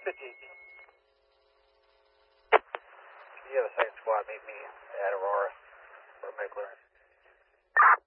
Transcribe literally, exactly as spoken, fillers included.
fifty. You have a second squad meet me at Aurora for my clearance.